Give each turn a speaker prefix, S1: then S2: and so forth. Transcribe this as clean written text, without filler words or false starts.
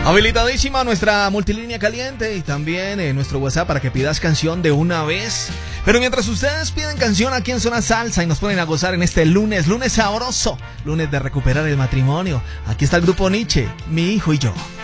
S1: Habilitadísima nuestra multilínea caliente y también nuestro WhatsApp para que pidas canción de una vez. Pero mientras ustedes piden canción aquí en Zona Salsa y nos ponen a gozar en este lunes sabroso, lunes de recuperar el matrimonio, aquí está el grupo Nietzsche, Mi Hijo y Yo.